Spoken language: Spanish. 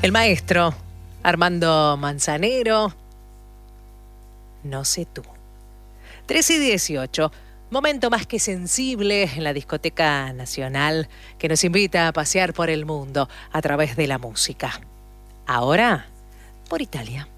El maestro Armando Manzanero, No sé tú. 13:18, momento más que sensible en la discoteca nacional que nos invita a pasear por el mundo a través de la música. Ahora, por Italia.